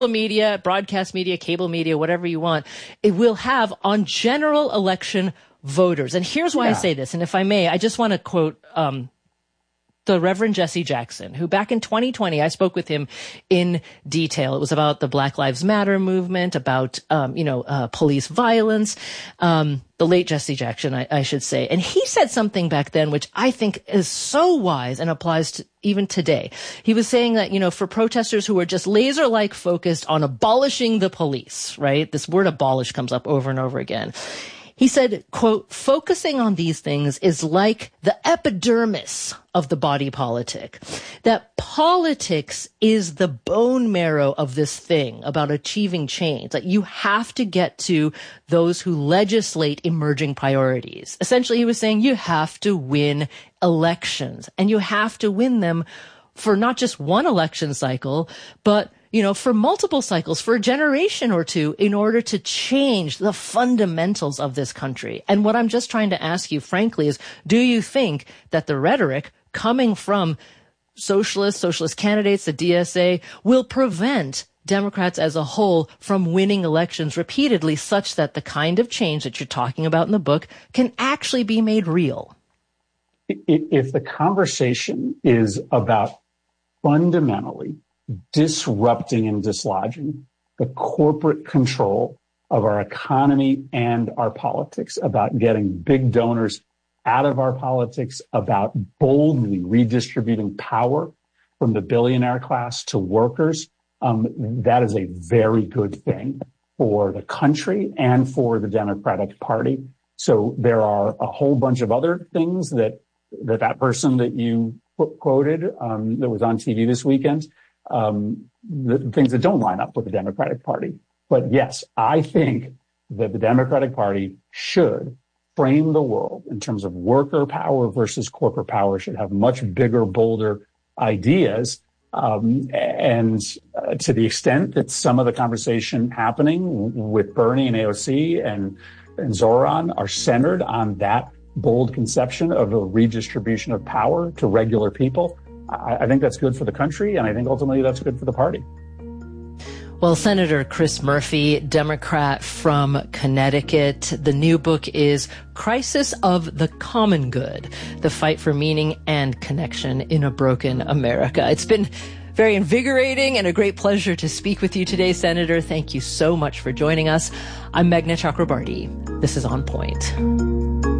media, broadcast media, cable media, whatever you want, it will have on general election voters. And here's why I say this. And if I may, I just want to quote the Reverend Jesse Jackson, who back in 2020, I spoke with him in detail. It was about the Black Lives Matter movement, about, police violence, the late Jesse Jackson, I should say. And he said something back then, which I think is so wise and applies to even today. He was saying that, for protesters who are just laser-like focused on abolishing the police, right? This word abolish comes up over and over again. He said, quote, focusing on these things is like the epidermis of the body politic. That politics is the bone marrow of this thing about achieving change. That you have to get to those who legislate emerging priorities. Essentially, he was saying you have to win elections, and you have to win them for not just one election cycle, but for multiple cycles, for a generation or two, in order to change the fundamentals of this country. And what I'm just trying to ask you, frankly, is do you think that the rhetoric coming from socialist candidates, the DSA, will prevent Democrats as a whole from winning elections repeatedly such that the kind of change that you're talking about in the book can actually be made real? If the conversation is about fundamentally disrupting and dislodging the corporate control of our economy and our politics, about getting big donors out of our politics, about boldly redistributing power from the billionaire class to workers, that is a very good thing for the country and for the Democratic Party. So there are a whole bunch of other things that person that you quoted that was on TV this weekend, the things that don't line up with the Democratic Party. But yes, I think that the Democratic Party should frame the world in terms of worker power versus corporate power, should have much bigger, bolder ideas. And to the extent that some of the conversation happening with Bernie and AOC and Zoran are centered on that bold conception of a redistribution of power to regular people, I think that's good for the country, and I think ultimately that's good for the party. Well, Senator Chris Murphy, Democrat from Connecticut, the new book is Crisis of the Common Good, The Fight for Meaning and Connection in a Broken America. It's been very invigorating and a great pleasure to speak with you today, Senator. Thank you so much for joining us. I'm Meghna Chakrabarty. This is On Point.